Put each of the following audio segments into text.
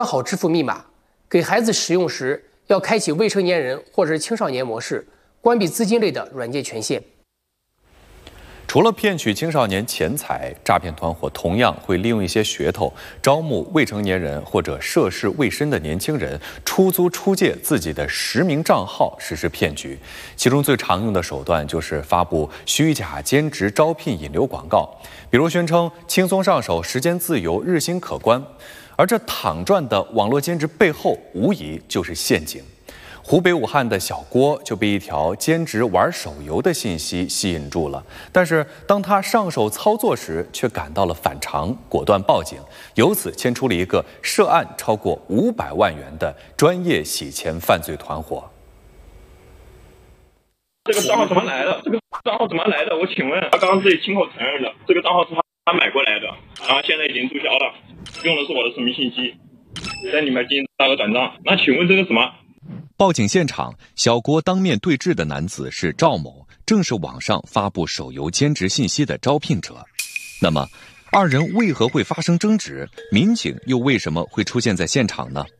好支付密码，给孩子使用时要开启未成年人或者是青少年模式，关闭资金类的软件权限。 除了骗取青少年钱财，诈骗团伙同样会利用一些噱头，招募未成年人或者涉世未深的年轻人，出租出借自己的实名账号实施骗局。其中最常用的手段就是发布虚假兼职招聘引流广告，比如宣称轻松上手、时间自由、日薪可观。而这躺赚的网络兼职背后，无疑就是陷阱。湖北武汉的小郭就被一条兼职玩手游的信息吸引住了，但是当他上手操作时，却感到了反常，果断报警，由此牵出了一个涉案超过500万元的专业洗钱犯罪团伙。 这个账号怎么来的？我请问，他刚刚自己亲口承认了，这个账号是他买过来的，然后现在已经注销了，用的是我的实名信息，在里面进行大额转账。那请问这个什么？ 报警现场，小郭当面对质的男子是赵某，正是网上发布手游兼职信息的招聘者。那么，二人为何会发生争执？民警又为什么会出现在现场呢？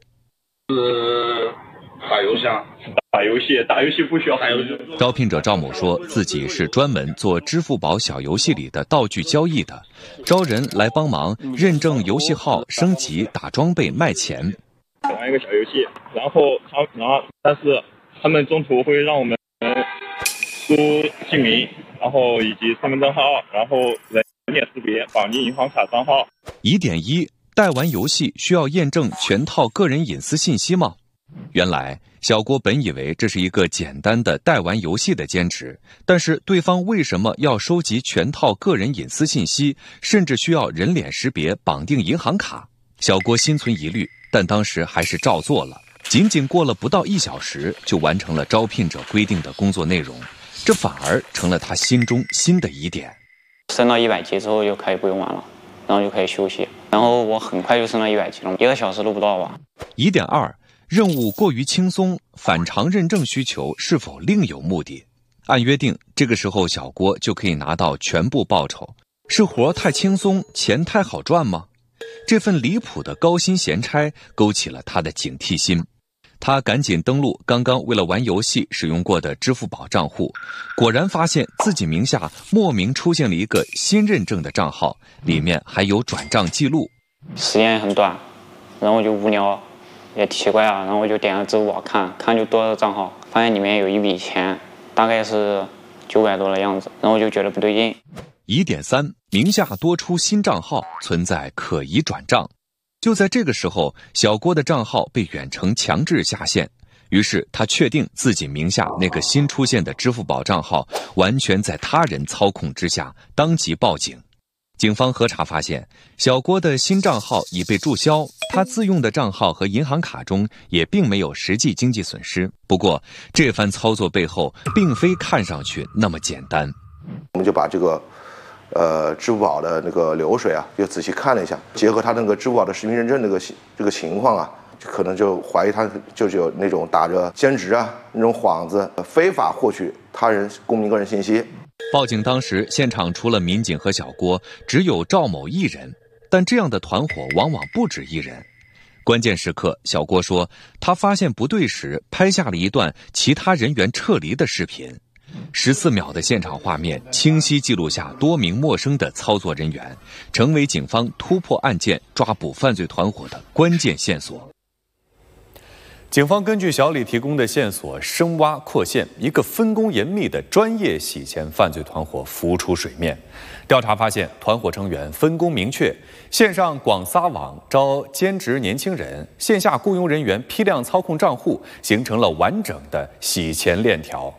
打游戏啊，打游戏不需要打游戏。 招聘者赵某说自己是专门做支付宝小游戏里的道具交易的，招人来帮忙认证游戏号、升级、打装备、卖钱。 玩一个小游戏，然后但是他们中途会让我们输姓名，然后以及身份证号，然后人脸识别，绑定银行卡账号。 疑点一：代玩游戏需要验证全套个人隐私信息吗？原来小郭本以为这是一个简单的代玩游戏的兼职，但是对方为什么要收集全套个人隐私信息，甚至需要人脸识别、绑定银行卡？小郭心存疑虑，但当时还是照做了。仅仅过了不到1小时，就完成了招聘者规定的工作内容，这反而成了他心中新的疑点。 升到100级之后就可以不用玩了，然后就可以休息。然后我很快就升到100级了，1个小时都不到吧。 疑点2：任务过于轻松，反常认证需求是否另有目的？按约定，这个时候小郭就可以拿到全部报酬，是活太轻松，钱太好赚吗？这份离谱的高薪闲差勾起了他的警惕心，他赶紧登录刚刚为了玩游戏使用过的支付宝账户，果然发现自己名下莫名出现了一个新认证的账号，里面还有转账记录。 时间也很短，然后我就无聊，也奇怪啊，然后我就点了支付宝看就多了账号，发现里面有一笔钱，大概是900多的样子，然后我就觉得不对劲。 疑点3：名下多出新账号，存在可疑转账。就在这个时候，小郭的账号被远程强制下线，于是他确定自己名下那个新出现的支付宝账号完全在他人操控之下，当即报警。警方核查发现，小郭的新账号已被注销，他自用的账号和银行卡中也并没有实际经济损失。不过，这番操作背后并非看上去那么简单。 我们就把这个支付宝的那个流水啊，就仔细看了一下，结合他那个支付宝的实名认证这个情况啊，可能就怀疑他就是有那种打着兼职啊那种幌子，非法获取他人公民个人信息。 报警当时，现场除了民警和小郭，只有赵某一人，但这样的团伙往往不止一人。关键时刻，小郭说，他发现不对时，拍下了一段其他人员撤离的视频。14秒的现场画面清晰记录下多名陌生的操作人员，成为警方突破案件、抓捕犯罪团伙的关键线索。警方根据小李提供的线索深挖扩线，一个分工严密的专业洗钱犯罪团伙浮出水面。调查发现，团伙成员分工明确，线上广撒网招兼职年轻人，线下雇佣人员批量操控账户，形成了完整的洗钱链条。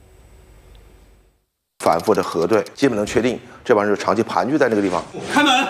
反复的核对，基本能确定这帮人长期盘踞在那个地方。 开门！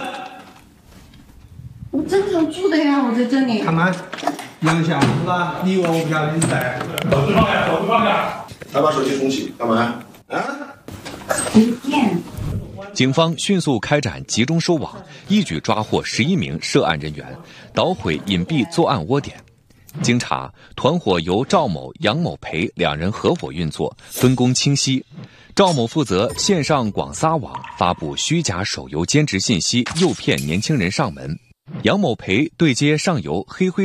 我正常住的呀，我在这里。 开门！杨霞是吧？你以为我不晓得你在？手机放下，手机放下。 来把手机重启，干嘛？ 随便。 警方迅速开展集中收网，一举抓获11名涉案人员，捣毁隐蔽作案窝点。经查，团伙由赵某、杨某培两人合伙运作，分工清晰。赵某负责线上广撒网，发布虚假手游兼职信息，诱骗年轻人上门；杨某培对接上游黑灰